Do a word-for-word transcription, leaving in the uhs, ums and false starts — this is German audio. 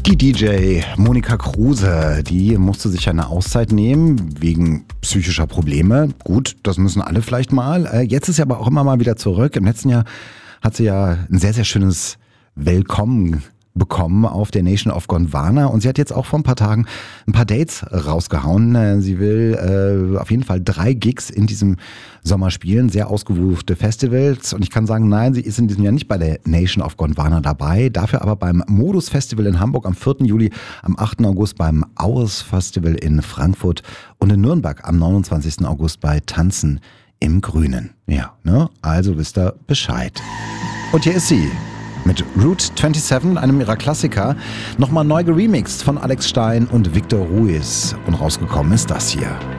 Die D J Monika Kruse, die musste sich eine Auszeit nehmen wegen psychischer Probleme. Gut, das müssen alle vielleicht mal. Jetzt ist sie aber auch immer mal wieder zurück. Im letzten Jahr hat sie ja ein sehr, sehr schönes Willkommen bekommen auf der Nation of Gondwana und sie hat jetzt auch vor ein paar Tagen ein paar Dates rausgehauen. Sie will äh, auf jeden Fall drei Gigs in diesem Sommer spielen, sehr ausgebuchte Festivals und ich kann sagen, nein, sie ist in diesem Jahr nicht bei der Nation of Gondwana dabei, dafür aber beim Modus Festival in Hamburg am vierten Juli, am achten August beim Auers Festival in Frankfurt und in Nürnberg am neunundzwanzigsten August bei Tanzen im Grünen. Ja, ne? Also wisst ihr Bescheid. Und hier ist sie. Mit Route siebenundzwanzig, einem ihrer Klassiker, nochmal neu geremixed von Alex Stein und Victor Ruiz. Und rausgekommen ist das hier.